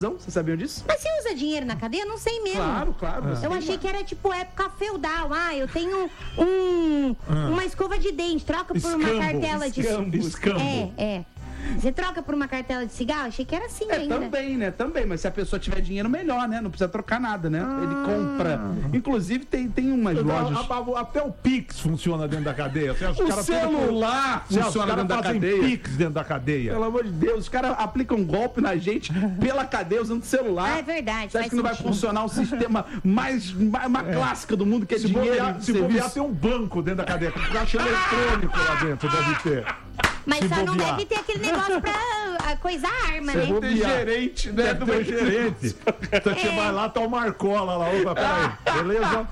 Vocês sabiam disso? Mas você usa dinheiro na cadeia? Eu não sei mesmo. Claro. Eu achei que era tipo época feudal. Eu tenho uma escova de dente, troca por uma cartela de... Escambo. Você troca por uma cartela de cigarro? Achei que era assim ainda. Também, mas se a pessoa tiver dinheiro, melhor, né? Não precisa trocar nada, né? Ele compra. Inclusive, tem umas lojas... Até o Pix funciona dentro da cadeia. O celular funciona dentro da cadeia. Pix dentro da cadeia. Pelo amor de Deus, os caras aplicam um golpe na gente pela cadeia usando celular. É verdade. Você acha que não vai funcionar o sistema mais clássico do mundo, que é dinheiro? Se bobear, tem um banco dentro da cadeia. Um caixa eletrônico lá dentro, deve ter. Mas só não deve ter aquele negócio pra coisar a arma, né? Tem gerente, né? Deve ter gerente. Então você vai lá, tá o Marcola lá. Opa, peraí. Beleza?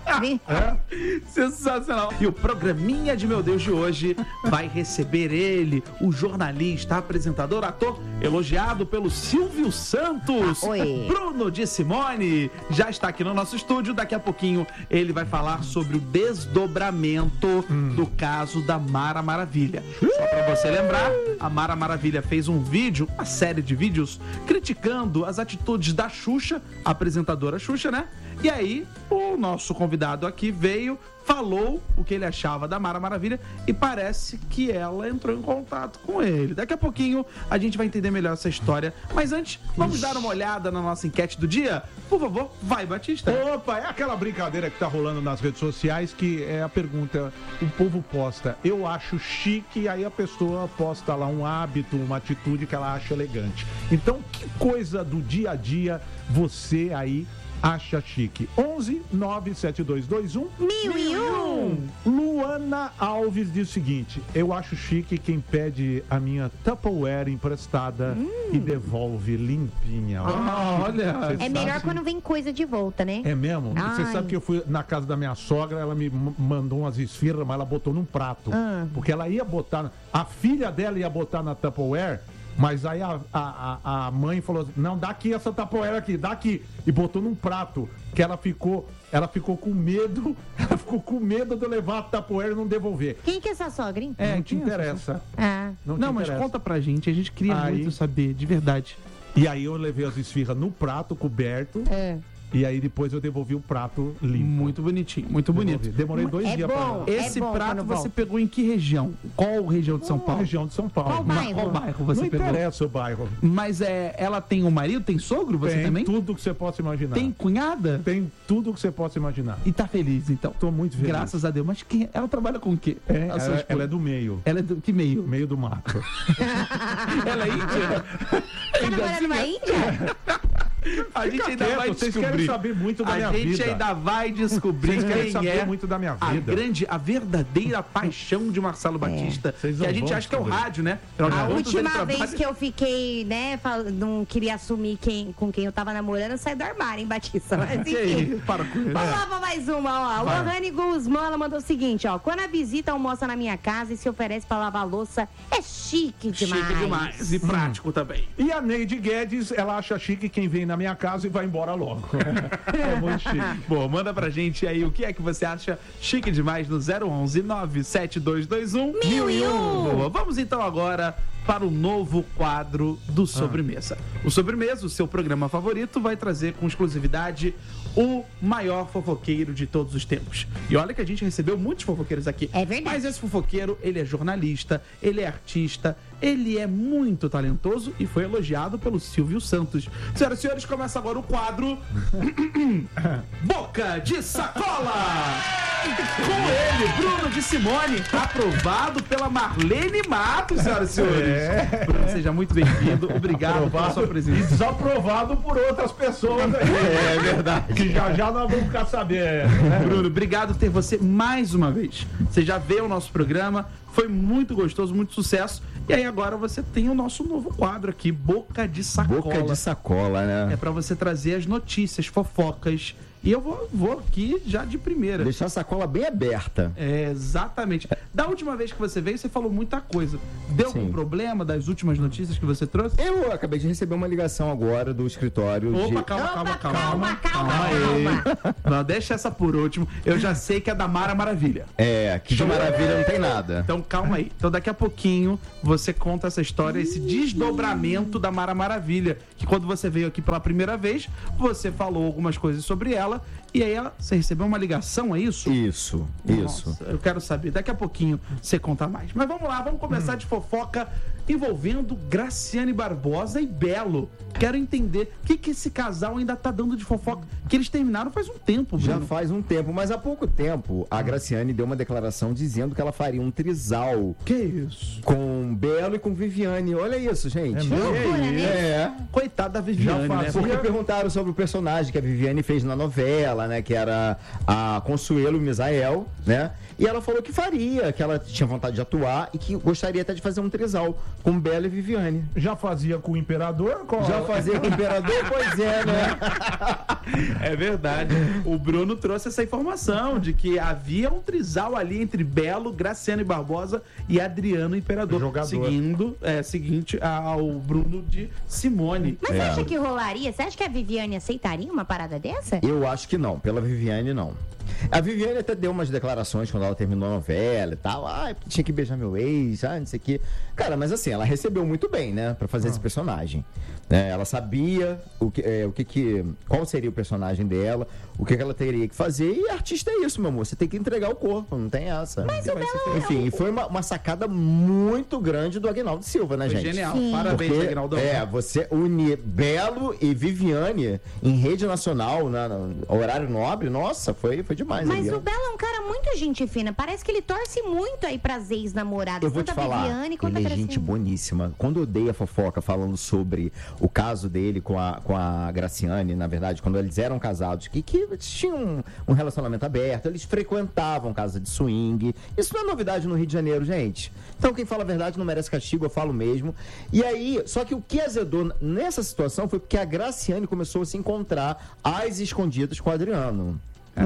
Sensacional. E o programinha de Meu Deus de hoje vai receber ele, o jornalista, apresentador, ator, elogiado pelo Silvio Santos. Oi. Bruno de Simone já está aqui no nosso estúdio. Daqui a pouquinho ele vai falar sobre o desdobramento do caso da Mara Maravilha. Só pra você lembrar, a Mara Maravilha fez um vídeo, uma série de vídeos, criticando as atitudes da Xuxa, a apresentadora Xuxa, né? E aí, o nosso convidado aqui veio, falou o que ele achava da Mara Maravilha e parece que ela entrou em contato com ele. Daqui a pouquinho a gente vai entender melhor essa história. Mas antes, vamos dar uma olhada na nossa enquete do dia? Por favor, vai, Batista. Opa, é aquela brincadeira que tá rolando nas redes sociais, que é a pergunta, o povo posta, eu acho chique, aí a pessoa posta lá um hábito, uma atitude que ela acha elegante. Então, que coisa do dia a dia você aí acha chique? 11 97221 1001. Luana Alves diz o seguinte: eu acho chique quem pede a minha Tupperware emprestada e devolve limpinha. Olha, É melhor quando vem coisa de volta, né? É mesmo? Você sabe que eu fui na casa da minha sogra, ela me mandou umas esfirras, mas ela botou num prato. Porque ela ia botar, a filha dela ia botar na Tupperware, mas aí a mãe falou assim, não, dá aqui essa Tupperware aqui, dá aqui. E botou num prato, que ela ficou com medo, de eu levar a Tupperware e não devolver. Quem que é essa sogra, hein? Não te interessa. Não, mas conta pra gente, a gente queria muito saber, de verdade. E aí eu levei as esfirras no prato coberto. E aí depois eu devolvi o prato limpo. Muito bonitinho, muito bonito. Demorei 2 dias pra... Esse prato você pegou em que região? Qual região de São Paulo? Região de São Paulo. Qual bairro? Qual bairro você pegou? Não interessa o bairro. Mas ela tem um marido, tem sogro, você tem também? Tem tudo que você possa imaginar. Tem cunhada? Tem tudo que você possa imaginar. E tá feliz, então? Tô muito feliz. Graças a Deus. Mas ela trabalha com o quê? Ela é do meio. Ela é do que meio? Meio do mato. Ela é índia? Tá namorando uma índia? A gente ainda vai descobrir. Vocês querem saber muito da minha vida. A gente ainda vai descobrir quem é muito da minha vida. A verdadeira paixão de Marcelo Batista. Que a gente acha que é o rádio, né? A última vez que eu fiquei, né, não queria assumir com quem eu tava namorando, eu saí do armário, hein, Batista? Mas enfim. Vamos lá pra mais uma, ó. Lohane Guzmán, ela mandou o seguinte, ó. Quando a visita almoça na minha casa e se oferece pra lavar a louça, é chique demais. Chique demais. E prático também. E a Neide Guedes, ela acha chique quem vem na minha casa e vai embora logo. É muito chique. Bom, manda pra gente aí o que é que você acha chique demais no 011 97221 1001. Boa. Vamos então agora para o novo quadro do Sobremesa. O Sobremesa, o seu programa favorito, vai trazer com exclusividade o maior fofoqueiro de todos os tempos. E olha que a gente recebeu muitos fofoqueiros aqui. É verdade. Mas esse fofoqueiro, ele é jornalista, ele é artista, ele é muito talentoso e foi elogiado pelo Silvio Santos. Senhoras e senhores, começa agora o quadro Boca de Sacola! Com ele, Bruno de Simone, aprovado pela Marlene Matos, senhoras e senhores. Bruno, seja muito bem-vindo. Obrigado pela sua presença. E desaprovado por outras pessoas aí. É verdade. Que já nós vamos ficar sabendo. Bruno, obrigado por ter você mais uma vez. Você já veio ao nosso programa, foi muito gostoso, muito sucesso. E aí agora você tem o nosso novo quadro aqui, Boca de Sacola. Boca de Sacola, né? É pra você trazer as notícias, fofocas. E eu vou aqui já de primeira. Deixar a sacola bem aberta. É, exatamente. Da última vez que você veio, você falou muita coisa. Deu algum problema das últimas notícias que você trouxe? Eu acabei de receber uma ligação agora do escritório Opa, calma aí. Não, deixa essa por último. Eu já sei que é da Mara Maravilha. É, que de maravilha não tem nada. Então Então, calma aí. Então, daqui a pouquinho, você conta essa história, esse desdobramento da Mara Maravilha. Que quando você veio aqui pela primeira vez, você falou algumas coisas sobre ela. E aí, você recebeu uma ligação, é isso? Isso. Nossa, eu quero saber. Daqui a pouquinho você conta mais. Mas vamos lá, vamos começar de fofoca envolvendo Graciane Barbosa e Belo. Quero entender o que esse casal ainda tá dando de fofoca. Que eles terminaram faz um tempo, Bruno. Já faz um tempo, mas há pouco tempo a Graciane deu uma declaração dizendo que ela faria um trisal. Que isso? Com Belo e com Viviane. Olha isso, gente. Coitada da Viviane, né? Porque perguntaram sobre o personagem que a Viviane fez na novela, né? Que era a Consuelo Misael, né? E ela falou que faria, que ela tinha vontade de atuar e que gostaria até de fazer um trisal com Belo e Viviane. Já fazia com o Imperador? Já fazia com o Imperador? Pois é, né? É verdade. O Bruno trouxe essa informação de que havia um trisal ali entre Belo, Graciane Barbosa e Adriano Imperador. Jogador. Seguinte ao Bruno de Simone. Mas você acha que rolaria? Você acha que a Viviane aceitaria uma parada dessa? Eu acho que não. Pela Viviane, não. A Viviane até deu umas declarações quando ela terminou a novela e tal. Tinha que beijar meu ex, não sei o que. Cara, mas assim, ela recebeu muito bem, né? Pra fazer esse personagem. Ela sabia qual seria o personagem dela, o que ela teria que fazer. E artista é isso, meu amor. Você tem que entregar o corpo, não tem essa. Mas o Belo... Enfim, foi uma sacada muito grande do Aguinaldo Silva, né, gente? Genial. Sim. Parabéns, Aguinaldo. Você unir Belo e Viviane em rede nacional, no horário nobre, nossa, foi demais. Mas o Belo é um cara muito gente fina. Parece que ele torce muito aí pras ex-namoradas. Eu vou te falar, Viviane, ele é gente boníssima. Quando eu dei a fofoca falando sobre o caso dele com a Graciane, na verdade, quando eles eram casados, que eles tinham um relacionamento aberto, eles frequentavam casa de swing. Isso não é novidade no Rio de Janeiro, gente. Então quem fala a verdade não merece castigo, eu falo mesmo. E aí, só que o que azedou nessa situação foi porque a Graciane começou a se encontrar às escondidas com o Adriano.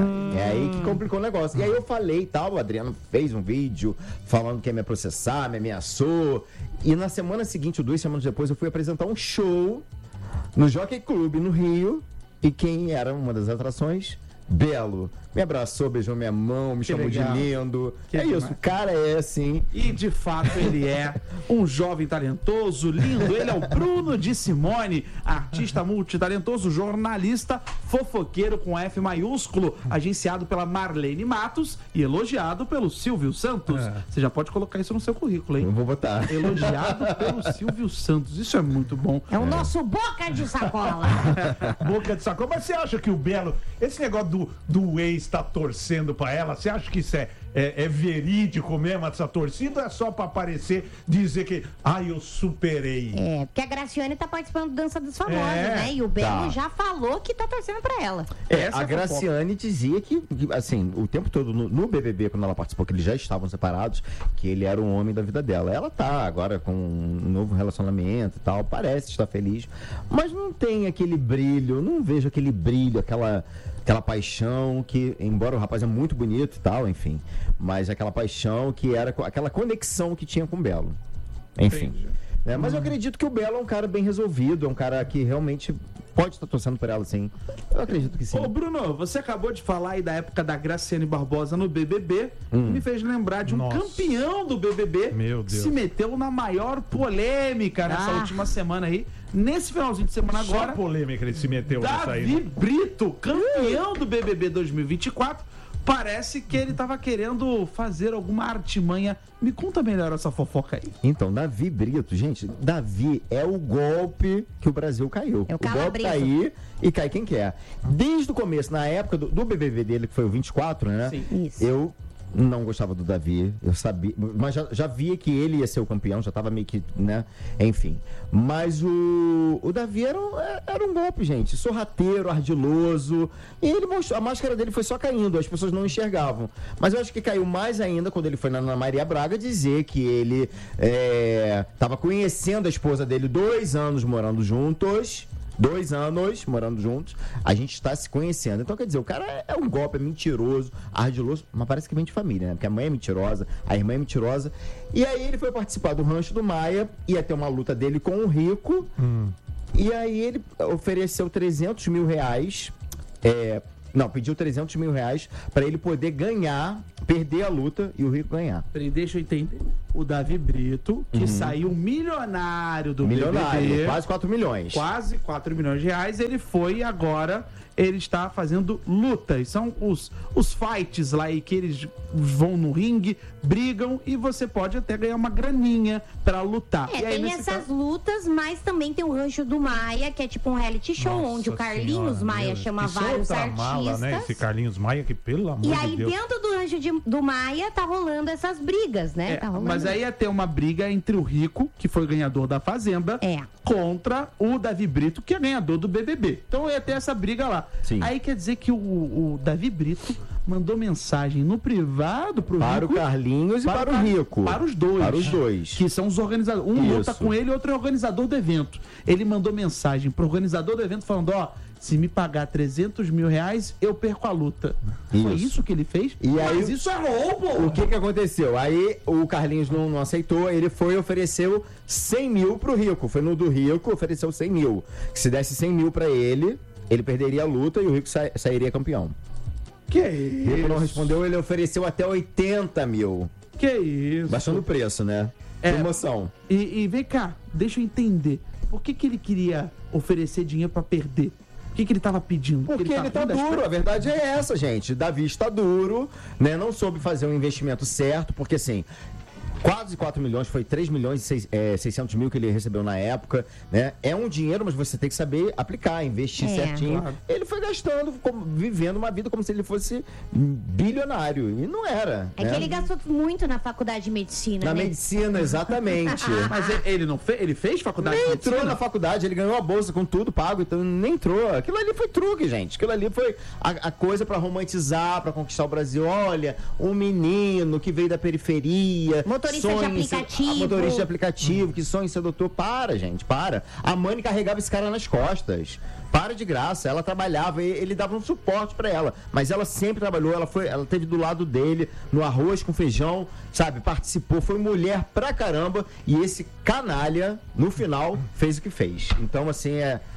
É aí que complicou o negócio. E aí eu falei e tal, o Adriano fez um vídeo falando que ia me processar, me ameaçou. E na semana seguinte, ou 2 semanas depois, eu fui apresentar um show no Jockey Club, no Rio. E quem era uma das atrações? Belo. Me abraçou, beijou minha mão, me chamou de lindo. É isso, o cara é assim. E de fato ele é um jovem talentoso, lindo. Ele é o Bruno de Simone, artista multitalentoso, jornalista, fofoqueiro com F maiúsculo, agenciado pela Marlene Matos e elogiado pelo Silvio Santos. Você já pode colocar isso no seu currículo, hein? Eu vou botar. Elogiado pelo Silvio Santos. Isso é muito bom. É o nosso boca de sacola. Boca de sacola. Mas você acha que o Belo, esse negócio do ex tá torcendo pra ela, você acha que isso é verídico mesmo, essa torcida, ou é só pra aparecer, dizer que, eu superei? Porque a Graciane tá participando do Dança dos Famosos, né? E o Belo já falou que tá torcendo pra ela. A Graciane dizia que, assim, o tempo todo no BBB, quando ela participou, que eles já estavam separados, que ele era o homem da vida dela. Ela tá agora com um novo relacionamento e tal, parece estar feliz, mas não tem aquele brilho, não vejo aquele brilho, aquela paixão que, embora o rapaz é muito bonito e tal, enfim, mas aquela paixão que era aquela conexão que tinha com o Belo. Enfim. Mas eu acredito que o Belo é um cara bem resolvido, é um cara que realmente pode estar torcendo por ela, sim. Eu acredito que sim. Ô, Bruno, você acabou de falar aí da época da Graciane Barbosa no BBB e me fez lembrar de um campeão do BBB que se meteu na maior polêmica nessa última semana aí. Nesse finalzinho de semana agora. Só polêmica ele se meteu nessa aí. Davi Brito, campeão do BBB 2024. Parece que ele tava querendo fazer alguma artimanha. Me conta melhor essa fofoca aí. Então, Davi Brito, gente, Davi é o golpe que o Brasil caiu. É o golpe tá aí e cai quem quer. Desde o começo, na época do BBB dele, que foi o 24, né? Sim. Isso. Eu não gostava do Davi, eu sabia, mas já via que ele ia ser o campeão, já tava meio que, né, enfim. Mas o Davi era um golpe, gente, sorrateiro, ardiloso, e ele mostrou, a máscara dele foi só caindo, as pessoas não enxergavam. Mas eu acho que caiu mais ainda quando ele foi na Ana Maria Braga dizer que ele tava conhecendo a esposa dele 2 anos morando juntos. 2 anos morando juntos, a gente está se conhecendo. Então, quer dizer, o cara é um golpe, é mentiroso, ardiloso, mas parece que vem de família, né? Porque a mãe é mentirosa, a irmã é mentirosa. E aí ele foi participar do Rancho do Maia, ia ter uma luta dele com o Rico, e aí ele ofereceu 300 mil reais Não, pediu 300 mil reais pra ele poder ganhar, perder a luta e o Rico ganhar. Peraí, deixa eu entender. O Davi Brito, que saiu milionário do BBB, quase 4 milhões. Quase 4 milhões de reais, ele foi agora, ele está fazendo lutas. São os fights lá aí que eles vão no ringue, brigam e você pode até ganhar uma graninha pra lutar. E aí, tem essas lutas, mas também tem o Rancho do Maia, que é tipo um reality show, onde o Carlinhos Maia chama vários artistas. Mala, né? Esse Carlinhos Maia, que pelo amor de Deus. E aí dentro do Rancho do Maia tá rolando essas brigas, né? Tá rolando. Mas aí ia ter uma briga entre o Rico, que foi ganhador da Fazenda, contra o Davi Brito, que é ganhador do BBB. Então ia ter essa briga lá. Sim. Aí quer dizer que o Davi Brito mandou mensagem no privado pro para Rico, o Carlinhos e para o Rico. Para os dois. Para os dois. Que são os organizadores. Um luta com ele e outro é organizador do evento. Ele mandou mensagem pro organizador do evento falando, se me pagar 300 mil reais, eu perco a luta. Foi isso que ele fez? E aí, mas isso é roubo! O que aconteceu? Aí o Carlinhos não aceitou, ele foi e ofereceu 100 mil pro Rico. Foi no do Rico, ofereceu 100 mil. Se desse 100 mil pra ele perderia a luta e o Rico sairia campeão. Que isso? O Rico não respondeu, ele ofereceu até 80 mil. Que isso? Baixando o preço, né? Promoção. E vem cá, deixa eu entender. Por que ele queria oferecer dinheiro pra perder? O que ele tava pedindo? Porque ele tá duro, a verdade é essa, gente. Davi está duro, né? Não soube fazer um investimento certo, porque assim, quase 4 milhões, foi 3 milhões e 600 mil que ele recebeu na época, né? É um dinheiro, mas você tem que saber aplicar, investir certinho. Claro. Ele foi gastando, vivendo uma vida como se ele fosse bilionário, e não era. É, né? Que ele gastou muito na faculdade de medicina, Na medicina, exatamente. Mas ele não fez? Ele fez faculdade nem de medicina? Entrou na faculdade, ele ganhou a bolsa com tudo pago, então nem entrou. Aquilo ali foi truque, gente. Aquilo ali foi a coisa pra romantizar, pra conquistar o Brasil. Olha, um menino que veio da periferia... Motorista de aplicativo. Motorista de aplicativo, que sonha em ser doutor. Para, gente, para. A mãe carregava esse cara nas costas. Para de graça. Ela trabalhava, ele dava um suporte pra ela. Mas ela sempre trabalhou, ela teve do lado dele, no arroz com feijão, sabe? Participou, foi mulher pra caramba. E esse canalha, no final, fez o que fez. Então, assim,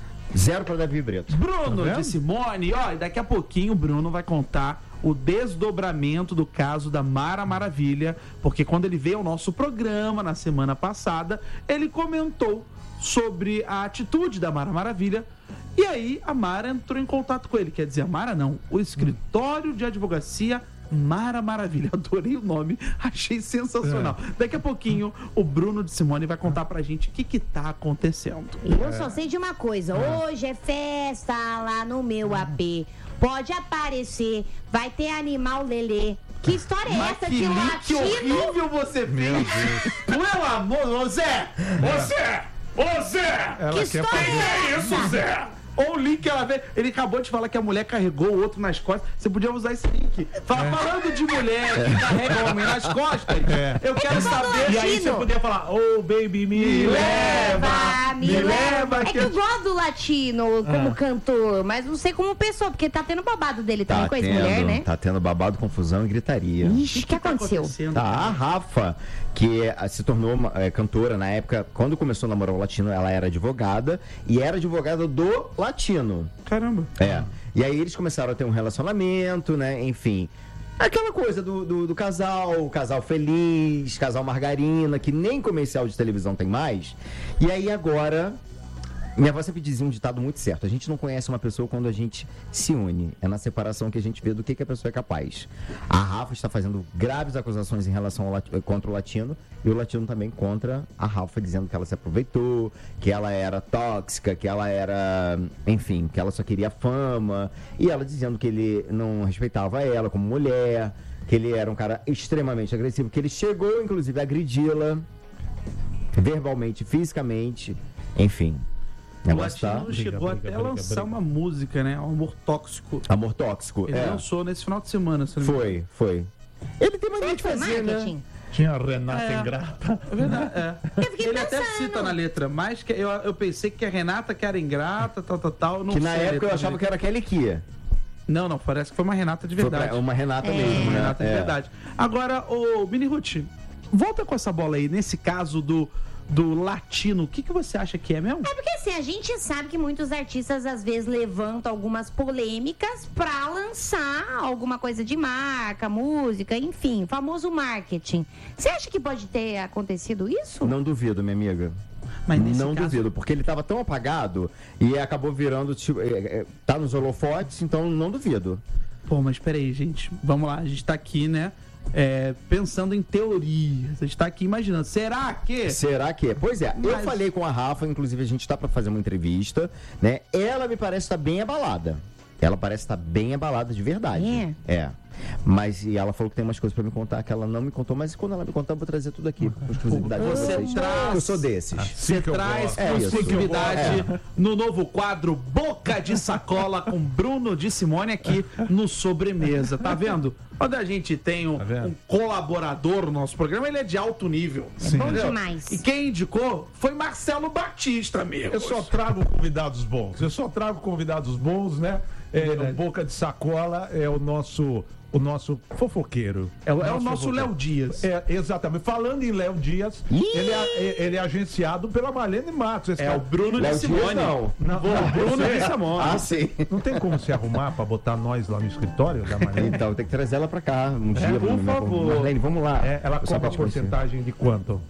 0 para Davi Brito. Bruno de Simone, e daqui a pouquinho o Bruno vai contar o desdobramento do caso da Mara Maravilha, porque quando ele veio ao nosso programa na semana passada, ele comentou sobre a atitude da Mara Maravilha, e aí a Mara entrou em contato com ele, quer dizer, a Mara não, o escritório de advocacia Mara Maravilha, adorei o nome, achei sensacional. Daqui a pouquinho o Bruno de Simone vai contar pra gente o que tá acontecendo. Eu só sei de uma coisa, hoje é festa lá no meu AP, pode aparecer, vai ter animal lelê. Que história é essa de latino? Que horrível você fez! Meu amor, ô Zé! Ô Zé! Que história é isso, Zé? Ou o link que ela veio. Ele acabou de falar que a mulher carregou o outro nas costas. Você podia usar esse link. Falando de mulher que carrega homem nas costas, eu quero saber. E aí você podia falar, baby, me leva. É que eu gosto do latino como cantor, mas não sei como pessoa, porque tá tendo babado dele também com a ex-mulher, né? Tá tendo babado, confusão e gritaria. Ixi, o que aconteceu? A Rafa, que se tornou cantora na época, quando começou a namorar o latino, ela era advogada, e era advogada do latino. Caramba. E aí eles começaram a ter um relacionamento, né? Enfim. Aquela coisa do casal, casal feliz, casal margarina, que nem comercial de televisão tem mais. E aí agora... Minha avó sempre dizia um ditado muito certo. A gente não conhece uma pessoa quando a gente se une. É na separação que a gente vê do que a pessoa é capaz. A Rafa está fazendo graves acusações em relação contra o latino. E o latino também contra a Rafa, dizendo que ela se aproveitou, que ela era tóxica, que ela era... Enfim, que ela só queria fama. E ela dizendo que ele não respeitava ela como mulher, que ele era um cara extremamente agressivo, que ele chegou, inclusive, a agredi-la verbalmente, fisicamente, enfim... O latino chegou até a lançar uma música, né? Amor Tóxico. Amor Tóxico, Ele lançou nesse final de semana. Foi. Ele tem mania de fazer, né? Tinha a Renata Ingrata. É verdade, Ele até cita na letra, mas que eu pensei que a Renata que era ingrata, tal. Não que na época eu achava que era Kelly Kia. Não, parece que foi uma Renata de verdade. Uma Renata mesmo, uma Renata de verdade. Agora, Mini Ruth, volta com essa bola aí, nesse caso do do latino, o que você acha que é mesmo? É porque assim, a gente sabe que muitos artistas às vezes levantam algumas polêmicas pra lançar alguma coisa de marca, música, enfim, famoso marketing. Você acha que pode ter acontecido isso? Não duvido, minha amiga. Mas nesse não caso... duvido, porque ele estava tão apagado e acabou virando, tipo, tá nos holofotes, então não duvido. Pô, mas peraí, gente, vamos lá, a gente tá aqui, né, pensando em teorias, a gente tá aqui imaginando, será que? Pois é, eu falei com a Rafa, inclusive a gente tá para fazer uma entrevista, né, ela me parece estar bem abalada. Ela parece estar bem abalada de verdade. Mas e ela falou que tem umas coisas pra me contar que ela não me contou, mas quando ela me contar eu vou trazer tudo aqui com exclusividade pra vocês. Eu sou desses. Você traz exclusividade no novo quadro Boca de Sacola com Bruno de Simone aqui no Sobremesa. Tá vendo? Quando a gente tem um colaborador no nosso programa, ele é de alto nível. É bom demais. E quem indicou foi Marcelo Batista mesmo. Eu só trago convidados bons, né? Boca de Sacola é o nosso fofoqueiro. É o nosso Léo Dias. Exatamente. Falando em Léo Dias, ele é agenciado pela Marlene Matos. O Bruno de Simone. Não, Bruno de Simone. Ah, sim. Não tem como se arrumar pra botar nós lá no escritório da Marlene? Então, tem que trazer ela pra cá um dia. Por favor. Marlene, vamos lá. Ela cobra a porcentagem de quanto?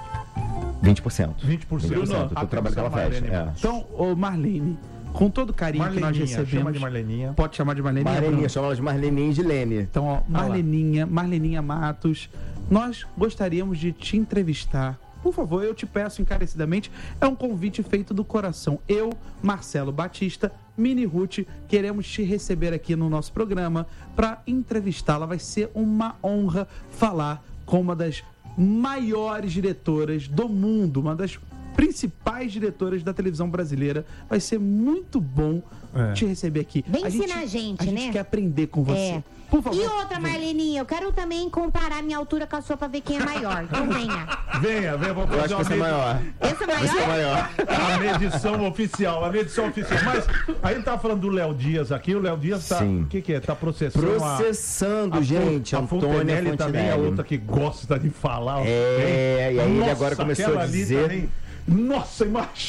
20%. 20%. Do trabalho que ela faz. Então, Marlene, com todo o carinho que nós recebemos... Chama de Marleninha. Pode chamar de Marleninha? Marleninha, chama ela de Marleninha e de Lene. Então, Marleninha Matos, nós gostaríamos de te entrevistar. Por favor, eu te peço encarecidamente, é um convite feito do coração. Eu, Marcelo Batista, Mini Ruth, queremos te receber aqui no nosso programa para entrevistá-la. Vai ser uma honra falar com uma das maiores diretoras do mundo, uma das principais diretoras da televisão brasileira. Vai ser muito bom te receber aqui. Vem ensinar a gente, né? A gente quer aprender com você. Por favor. E outra, Marleninha, eu quero também comparar minha altura com a sua pra ver quem é maior. Então venha. Venha, vamos fazer uma medição maior. Esse é maior? A medição oficial. Mas a gente tá falando do Léo Dias aqui. O Léo Dias tá... O que é? Tá processando gente. A Fontenelle também é outra que gosta de falar. E aí ele agora começou a dizer... Também, nossa,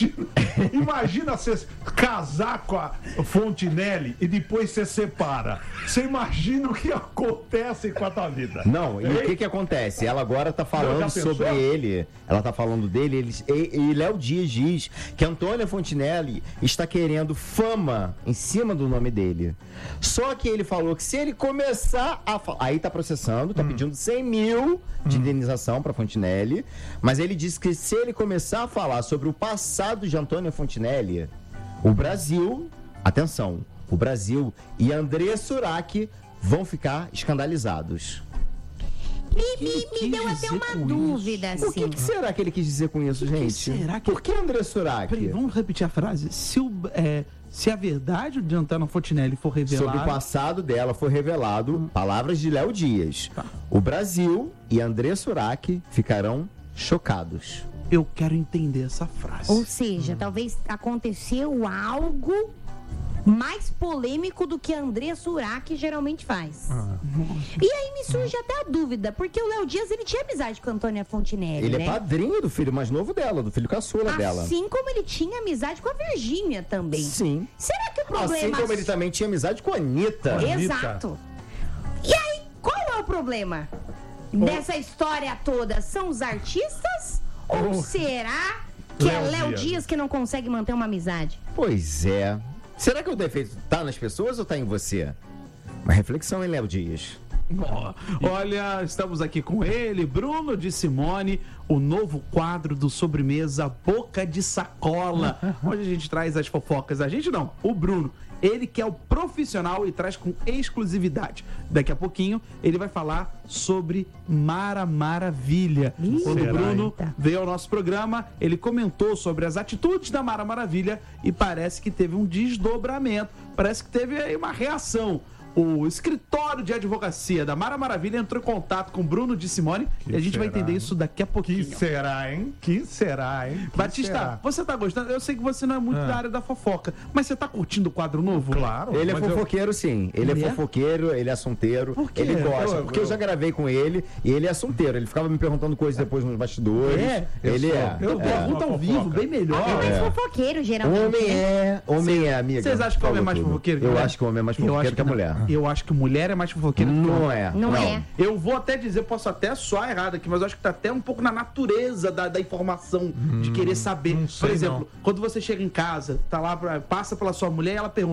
imagina você casar com a Fontenelle e depois você separa. Você imagina o que acontece com a tua vida? Não, e o que acontece? Ela agora tá falando sobre ele, ela tá falando dele, e Léo Dias diz que Antônia Fontenelle está querendo fama em cima do nome dele. Só que ele falou que se ele começar a falar, aí tá processando, tá pedindo 100 mil de indenização pra Fontenelle, mas ele disse que se ele começar a falar sobre o passado de Antônia Fontenelle, o Brasil, atenção, o Brasil e André Surak vão ficar escandalizados. Me deu até uma dúvida, assim. O que será que ele quis dizer com isso, gente? Será que... Por que André Surak? Peraí, vamos repetir a frase. Se a verdade de Antônia Fontenelle for revelada... Sobre o passado dela for revelado, palavras de Léo Dias. O Brasil e André Surak ficarão chocados. Eu quero entender essa frase. Ou seja, talvez aconteceu algo mais polêmico do que André Surak geralmente faz. E aí me surge até a dúvida, porque o Léo Dias, ele tinha amizade com a Antônia Fontenelle, Ele né? é padrinho do filho mais novo dela, do filho caçula dela. Assim como ele tinha amizade com a Virgínia também. Sim. Será que o problema... Assim como ele também tinha amizade com a Anitta. Exato. E aí, qual é o problema dessa história toda? São os artistas? Ou será que é Léo Dias que não consegue manter uma amizade? Pois é. Será que o defeito tá nas pessoas ou tá em você? Uma reflexão, hein, Léo Dias? Olha, estamos aqui com ele, Bruno de Simone, o novo quadro do Sobremesa Boca de Sacola, onde a gente traz as fofocas. A gente não, o Bruno. Ele que é o profissional e traz com exclusividade. Daqui a pouquinho ele vai falar sobre Mara Maravilha. Quando o Bruno veio ao nosso programa, ele comentou sobre as atitudes da Mara Maravilha e parece que teve um desdobramento, parece que teve aí uma reação. O escritório de advocacia da Mara Maravilha entrou em contato com o Bruno de Simone e a gente vai entender isso daqui a pouquinho. Que será, hein? Que será, hein? Que Batista, será? você tá gostando? Eu sei que você não é muito da área da fofoca, mas você tá curtindo o quadro novo? Claro. Ele é fofoqueiro, sim. Ele é fofoqueiro, ele é assunteiro. Por quê? Ele gosta. Porque eu já gravei com ele e ele é assunteiro. Ele ficava me perguntando coisas depois nos bastidores. Ele é. Eu pergunto ao vivo, bem melhor. É mais fofoqueiro, geralmente. Homem é, amiga. Vocês acham que o homem é mais fofoqueiro que Eu mulher? acho que o homem é mais fofoqueiro que a mulher. Eu acho que mulher é mais fofoqueira que Não homem. é. Não é. Eu vou até dizer, posso até soar errado aqui, mas eu acho que tá até um pouco na natureza da informação, de querer saber. não sei, Por exemplo, quando você chega em casa, tá lá, passa pela sua mulher e ela pergunta: